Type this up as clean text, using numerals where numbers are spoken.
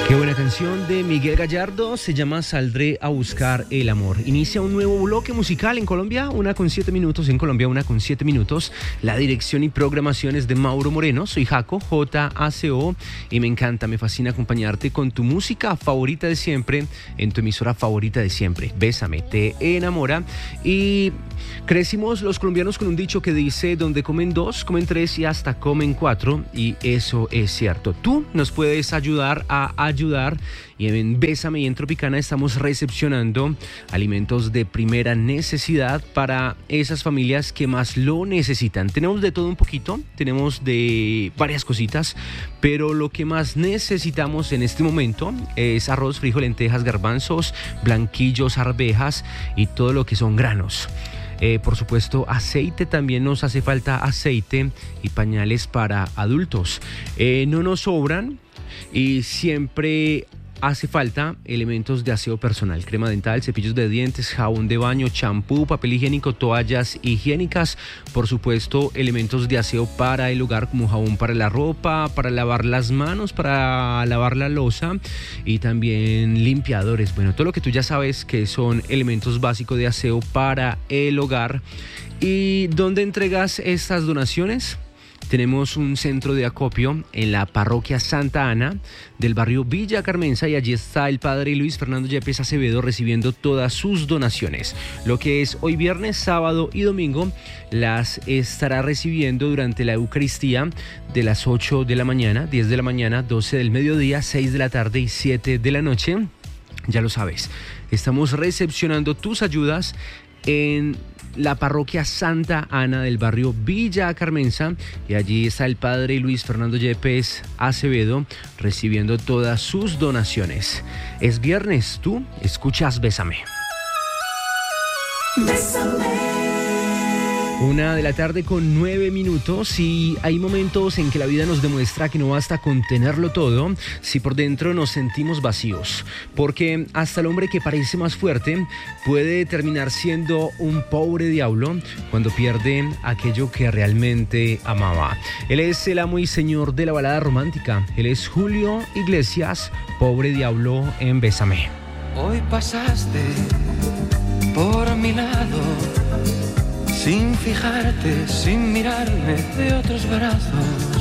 Qué buena canción de Miguel Gallardo, se llama Saldré a buscar el amor. Inicia un nuevo bloque musical en Colombia, 1:07 en Colombia, 1:07. La dirección y programación es de Mauro Moreno, soy Jaco, Jaco, y me encanta, me fascina acompañarte con tu música favorita de siempre, en tu emisora favorita de siempre. Bésame, te enamora. Y crecimos los colombianos con un dicho que dice, donde comen dos, comen tres y hasta comen cuatro, y eso es cierto. Tú nos puedes ayudar y en Bésame y en Tropicana estamos recepcionando alimentos de primera necesidad para esas familias que más lo necesitan. Tenemos de todo un poquito, tenemos de varias cositas, pero lo que más necesitamos en este momento es arroz, frijol, lentejas, garbanzos, blanquillos, arvejas y todo lo que son granos. Por supuesto, aceite, también nos hace falta aceite y pañales para adultos. No nos sobran y siempre hace falta elementos de aseo personal: crema dental, cepillos de dientes, jabón de baño, champú, papel higiénico, toallas higiénicas. Por supuesto, elementos de aseo para el hogar como jabón para la ropa, para lavar las manos, para lavar la loza y también limpiadores. Bueno, todo lo que tú ya sabes que son elementos básicos de aseo para el hogar. ¿Y dónde entregas estas donaciones? Tenemos un centro de acopio en la parroquia Santa Ana del barrio Villa Carmenza, y allí está el padre Luis Fernando Yepes Acevedo recibiendo todas sus donaciones. Lo que es hoy viernes, sábado y domingo las estará recibiendo durante la Eucaristía de las 8 de la mañana, 10 de la mañana, 12 del mediodía, 6 de la tarde y 7 de la noche. Ya lo sabes, estamos recepcionando tus ayudas en la parroquia Santa Ana del barrio Villa Carmenza, y allí está el padre Luis Fernando Yepes Acevedo recibiendo todas sus donaciones. Es viernes, tú escuchas Bésame. Bésame. 1:09 y hay momentos en que la vida nos demuestra que no basta con tenerlo todo si por dentro nos sentimos vacíos, porque hasta el hombre que parece más fuerte puede terminar siendo un pobre diablo cuando pierde aquello que realmente amaba. Él es el amo y señor de la balada romántica, él es Julio Iglesias, Pobre Diablo en Bésame. Hoy pasaste por mi lado, sin fijarte, sin mirarme de otros brazos.